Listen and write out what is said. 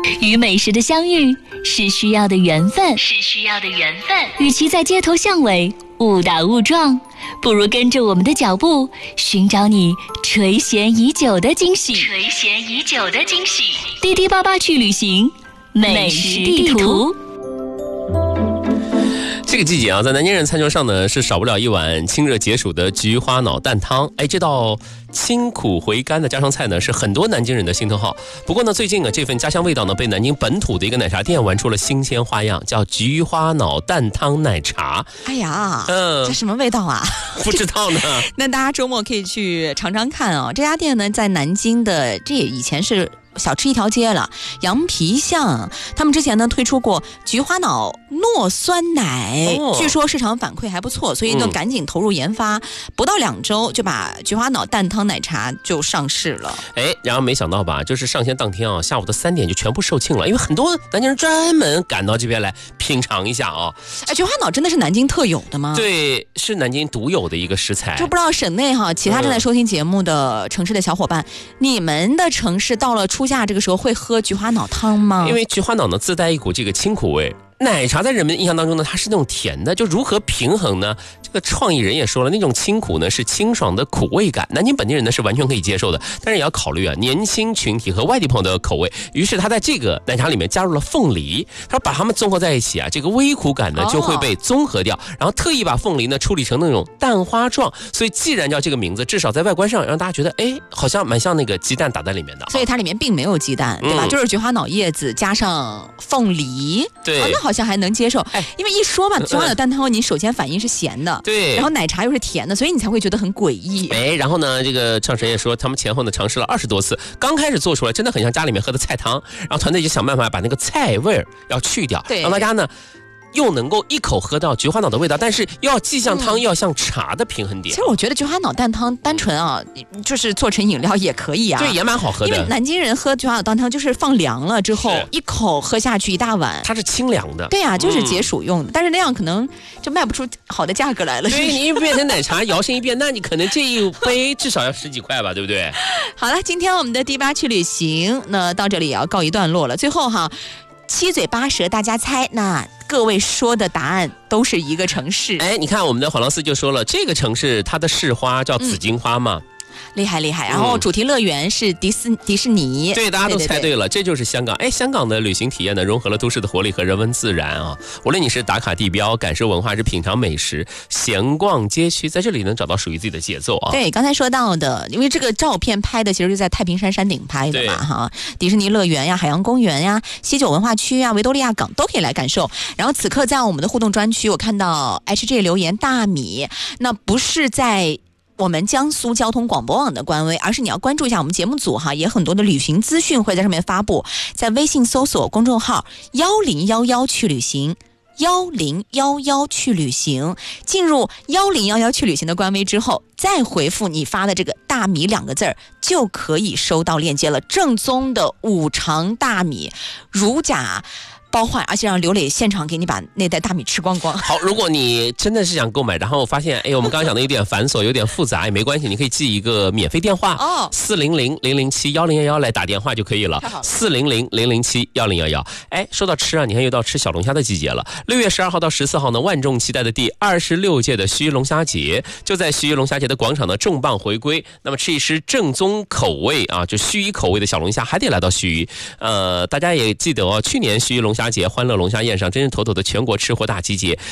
与美食的相遇是需要的缘分，与其在街头巷尾误打误撞，不如跟着我们的脚步，寻找你垂涎已久的惊喜。滴滴88去旅行，美食地图。 这个季节啊，在南京人餐桌上呢，是少不了一碗清热解暑的菊花脑蛋汤。这道清苦回甘的家常菜呢，是很多南京人的心头好。不过呢，最近啊，这份家乡味道呢，被南京本土的一个奶茶店玩出了新鲜花样，叫菊花脑蛋汤奶茶。 哎呀，这什么味道啊？ 不知道呢。 那大家周末可以去尝尝看啊。这家店呢，在南京的，这以前是小吃一条街了，羊皮巷。他们之前呢推出过菊花脑糯酸奶，据说市场反馈还不错，所以呢赶紧投入研发，不到2周就把菊花脑蛋汤奶茶就上市了。 然后没想到吧，就是上线当天啊，下午的3点就全部售罄了，因为很多南京人专门赶到这边来品尝一下啊。 菊花脑真的是南京特有的吗？ 对，是南京独有的一个食材。 就不知道省内哈，其他正在收听节目的城市的小伙伴，你们的城市到了初夏这个时候会喝菊花脑汤吗？ 因为菊花脑呢自带一股这个清苦味，奶茶在人们印象当中呢，它是那种甜的，就如何平衡呢？这个创意人也说了，那种清苦呢是清爽的苦味感，南京本地人呢是完全可以接受的，但是也要考虑啊年轻群体和外地朋友的口味。于是他在这个奶茶里面加入了凤梨，他把它们综合在一起啊，这个微苦感呢就会被综合掉，然后特意把凤梨呢处理成那种蛋花状，所以既然叫这个名字，至少在外观上让大家觉得好像蛮像那个鸡蛋打在里面的。 所以它里面并没有鸡蛋，对吧？就是菊花脑叶子加上凤梨。 对， 那好像还能接受。因为一说嘛，菊花脑蛋汤你首先反应是咸的， 对， 然后奶茶又是甜的，所以你才会觉得很诡异。 然后呢，这个创始人也说，他们前后呢尝试了20多次，刚开始做出来真的很像家里面喝的菜汤，然后团队就想办法把那个菜味儿要去掉，让大家呢又能够一口喝到菊花脑的味道，但是又要既像汤又要像茶的平衡点。 其实我觉得菊花脑蛋汤单纯啊，就是做成饮料也可以啊， 对，也蛮好喝的。 因为南京人喝菊花脑蛋汤就是放凉了之后一口喝下去一大碗， 它是清凉的。 对啊，就是解暑用的，但是那样可能就卖不出好的价格来了。 对，你一变成奶茶摇身一变，那你可能这一杯至少要10几块吧，对不对？ 好了，今天我们的第8去旅行，那到这里也要告一段落了。最后哈，7嘴8舌大家猜，那各位说的答案都是一个城市。 你看我们的黄老师就说了，这个城市它的市花叫紫荆花嘛。 厉害。然后主题乐园是迪士尼。 对，大家都猜对了，这就是香港。香港的旅行体验呢，融合了都市的活力和人文自然啊。无论你是打卡地标、感受文化，是品尝美食、闲逛街区，在这里能找到属于自己的节奏啊。 对，刚才说到的，因为这个照片拍的其实是在太平山山顶拍的嘛哈。迪士尼乐园呀、海洋公园呀、西九文化区呀、维多利亚港都可以来感受。然后此刻在我们的互动专区，我看到 HJ 留言大米，那不是在我们江苏交通广播网的官微，而是你要关注一下我们节目组哈，也很多的旅行资讯会在上面发布，在微信搜索公众号1011去旅行，1011去旅行，进入1011去旅行的官微之后，再回复你发的这个大米2个字，就可以收到链接了。正宗的五常大米，如假包换，而且让刘磊现场给你把那袋大米吃光光。 好，如果你真的是想购买，然后发现我们刚刚讲的有点繁琐有点复杂也没关系，你可以记一个免费电话400-007-1011来打电话就可以了400-007-1011。说到吃啊，你看又到吃小龙虾的季节了。6月12号到14号呢，万众期待的第26届的盱眙龙虾节就在盱眙龙虾节的广场呢重磅回归。那么吃一吃正宗口味啊，就盱眙口味的小龙虾，还得来到盱眙。大家也记得去年盱眙龙虾节欢乐龙虾宴上真是妥妥的全国吃货大集结。